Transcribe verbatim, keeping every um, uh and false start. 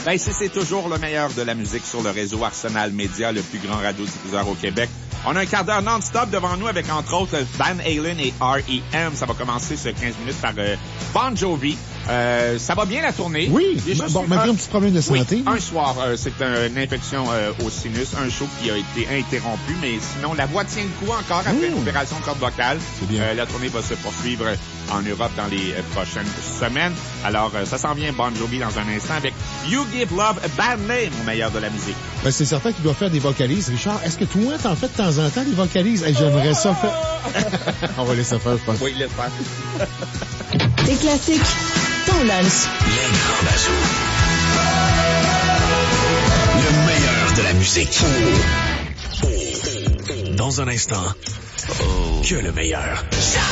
Ben, c'est, c'est toujours le meilleur de la musique sur le réseau Arsenal Média, le plus grand radiodiffuseur au Québec. On a un quart d'heure non-stop devant nous avec, entre autres, Van Halen et R E M. Ça va commencer ce quinze minutes par euh, Bon Jovi. Euh, ça va bien la tournée. Oui, bon, malgré un petit problème de santé. Oui, un soir, euh, c'est un, une infection euh, au sinus, un show qui a été interrompu, mais sinon, la voix tient le coup encore après mmh. une opération de corde vocale. C'est bien. Euh, la tournée va se poursuivre en Europe dans les euh, prochaines semaines. Alors, euh, ça s'en vient Bon Jovi dans un instant avec You Give Love a Bad Name, au meilleur de la musique. Ben, c'est certain qu'il doit faire des vocalises. Richard, est-ce que toi, t'en fais de temps en temps des vocalises? Hey, j'aimerais ça faire. On va laisser faire, je pense. Oui, laisse faire. Des classiques. Ton lunch. Les grands bazous. Le meilleur de la musique. Dans un instant, que le meilleur.